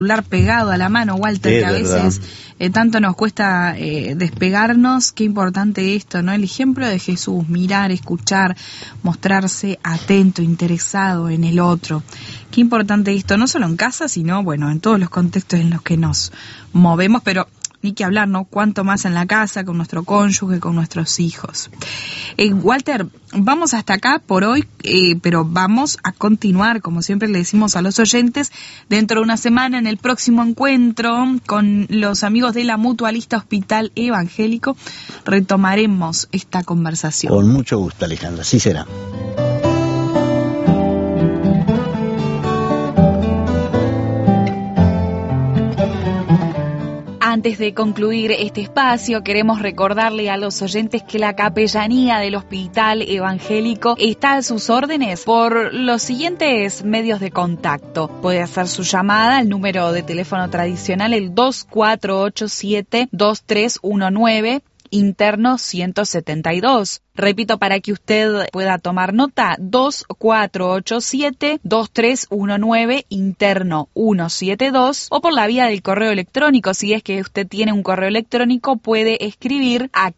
celular pegado a la mano, Walter, que a veces tanto nos cuesta despegarnos. Qué importante esto, ¿no? El ejemplo de Jesús, mirar, escuchar, mostrarse atento, interesado en el otro. Qué importante esto, no solo en casa, sino, bueno, en todos los contextos en los que nos movemos, pero ni que hablar, ¿no? Cuánto más en la casa, con nuestro cónyuge, con nuestros hijos. Walter, vamos hasta acá por hoy, pero vamos a continuar, como siempre le decimos a los oyentes, dentro de una semana en el próximo encuentro con los amigos de la Mutualista Hospital Evangélico, retomaremos esta conversación. Con mucho gusto, Alejandra, así será. Antes de concluir este espacio, queremos recordarle a los oyentes que la capellanía del Hospital Evangélico está a sus órdenes por los siguientes medios de contacto. Puede hacer su llamada al número de teléfono tradicional, el 2487-2319, interno 172. Repito, para que usted pueda tomar nota, 2487-2319, interno 172, o por la vía del correo electrónico. Si es que usted tiene un correo electrónico, puede escribir a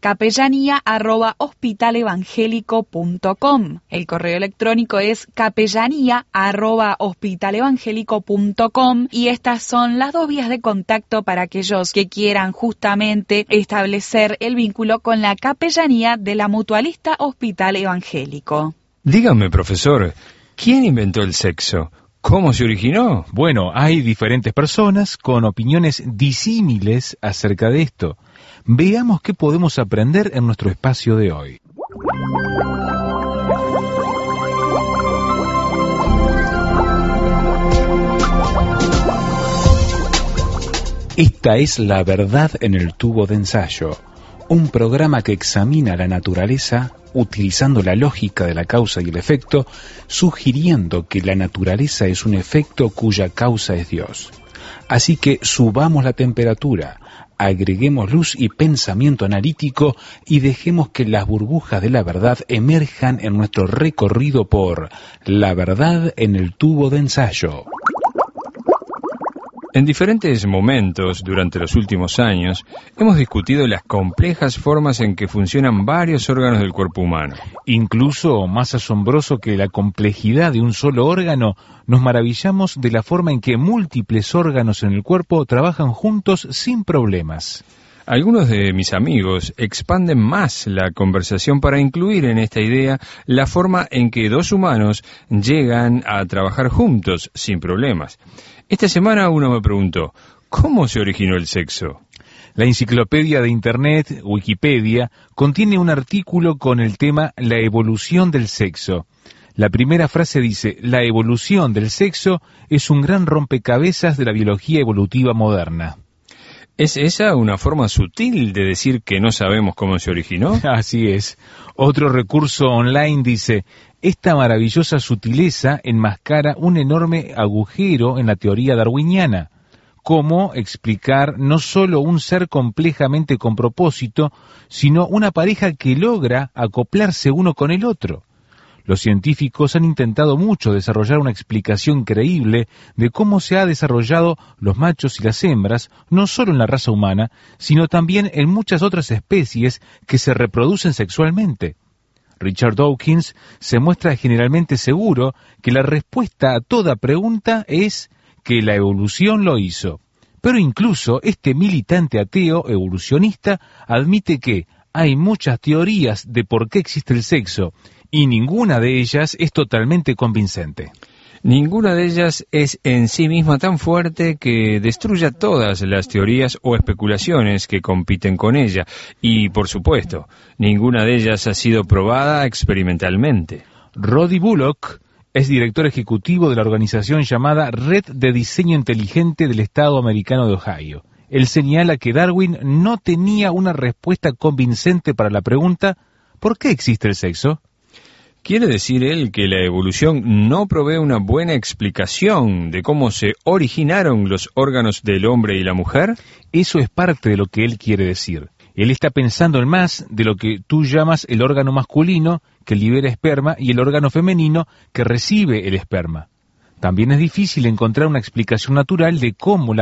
capellanía@hospitalevangelico.com. El correo electrónico es capellanía@hospitalevangelico.com, y estas son las dos vías de contacto para aquellos que quieran justamente establecer el vínculo con la capellanía de la Mutualista Hospital Evangélico. Dígame, profesor, ¿quién inventó el sexo? ¿Cómo se originó? Bueno, hay diferentes personas con opiniones disímiles acerca de esto. Veamos qué podemos aprender en nuestro espacio de hoy. Esta es La Verdad en el Tubo de Ensayo, un programa que examina la naturaleza utilizando la lógica de la causa y el efecto, sugiriendo que la naturaleza es un efecto cuya causa es Dios. Así que subamos la temperatura, agreguemos luz y pensamiento analítico y dejemos que las burbujas de la verdad emerjan en nuestro recorrido por La Verdad en el Tubo de Ensayo. En diferentes momentos durante los últimos años hemos discutido las complejas formas en que funcionan varios órganos del cuerpo humano. Incluso más asombroso que la complejidad de un solo órgano, nos maravillamos de la forma en que múltiples órganos en el cuerpo trabajan juntos sin problemas. Algunos de mis amigos expanden más la conversación para incluir en esta idea la forma en que dos humanos llegan a trabajar juntos sin problemas. Esta semana uno me preguntó, ¿cómo se originó el sexo? La enciclopedia de Internet, Wikipedia, contiene un artículo con el tema La evolución del sexo. La primera frase dice, la evolución del sexo es un gran rompecabezas de la biología evolutiva moderna. ¿Es esa una forma sutil de decir que no sabemos cómo se originó? Así es. Otro recurso online dice, esta maravillosa sutileza enmascara un enorme agujero en la teoría darwiniana. ¿Cómo explicar no solo un ser complejamente con propósito, sino una pareja que logra acoplarse uno con el otro? Los científicos han intentado mucho desarrollar una explicación creíble de cómo se ha desarrollado los machos y las hembras, no solo en la raza humana, sino también en muchas otras especies que se reproducen sexualmente. Richard Dawkins se muestra generalmente seguro que la respuesta a toda pregunta es que la evolución lo hizo. Pero incluso este militante ateo evolucionista admite que hay muchas teorías de por qué existe el sexo, y ninguna de ellas es totalmente convincente. Ninguna de ellas es en sí misma tan fuerte que destruya todas las teorías o especulaciones que compiten con ella. Y, por supuesto, ninguna de ellas ha sido probada experimentalmente. Roddy Bullock es director ejecutivo de la organización llamada Red de Diseño Inteligente del Estado americano de Ohio. Él señala que Darwin no tenía una respuesta convincente para la pregunta ¿por qué existe el sexo? ¿Quiere decir él que la evolución no provee una buena explicación de cómo se originaron los órganos del hombre y la mujer? Eso es parte de lo que él quiere decir. Él está pensando en más de lo que tú llamas el órgano masculino que libera esperma y el órgano femenino que recibe el esperma. También es difícil encontrar una explicación natural de cómo la